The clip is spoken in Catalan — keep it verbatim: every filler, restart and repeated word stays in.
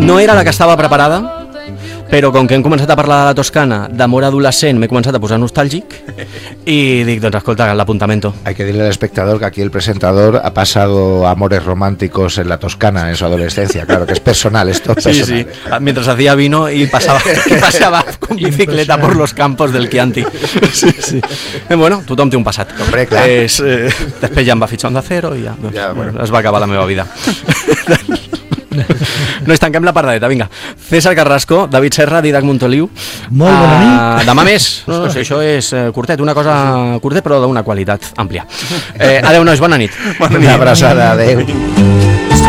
no era la que estava preparada, però com que hem començat a parlar de la Toscana d'amor adolescent, m'he començat a posar nostàlgic y dic, doncs escolta, l'apuntamento. Hay que decirle al espectador que aquí el presentador ha pasado amores románticos en la Toscana en su adolescencia, claro que es personal, esto es personal. Sí, sí, mientras hacía vino y pasaba, y pasaba con bicicleta por los campos del Chianti. Sí, sí. Eh, bueno, tothom té un passat. Hombre, clar. És, eh, després ja em va fitxar Onda Cero i ja, doncs, Ja, bueno. es va acabar la meva vida. No es tanquem la paradeta, vinga. César Carrasco, David Serra, Didac Montoliu. Molt bona nit. Uh, demà més. No, no, això és uh, curtet, una cosa curtet però d'una qualitat àmplia. Eh, adeu, nois, bona nit. Una abraçada, adeu.